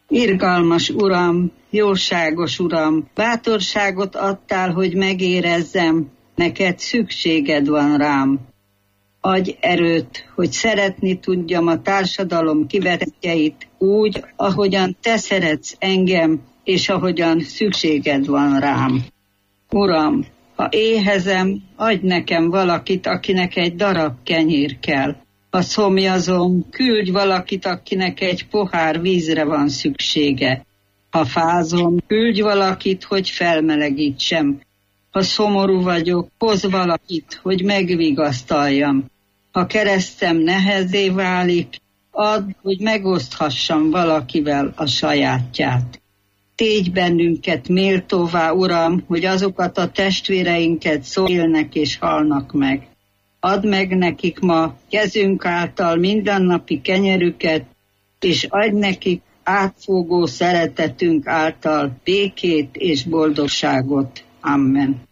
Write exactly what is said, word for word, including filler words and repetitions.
Irgalmas Uram, jóságos Uram, bátorságot adtál, hogy megérezzem, neked szükséged van rám. Adj erőt, hogy szeretni tudjam a társadalom kivetjeit úgy, ahogyan te szeretsz engem, és ahogyan szükséged van rám. Uram, ha éhezem, adj nekem valakit, akinek egy darab kenyér kell. Ha szomjazom, küldj valakit, akinek egy pohár vízre van szüksége. Ha fázom, küldj valakit, hogy felmelegítsem. Ha szomorú vagyok, hozz valakit, hogy megvigasztaljam. Ha keresztem nehezé válik, add, hogy megoszthassam valakivel a sajátját. Tégy bennünket méltóvá, Uram, hogy azokat a testvéreinket szólnak és halnak meg. Add meg nekik ma kezünk által mindennapi kenyerüket, és adj nekik átfogó szeretetünk által békét és boldogságot. Amen.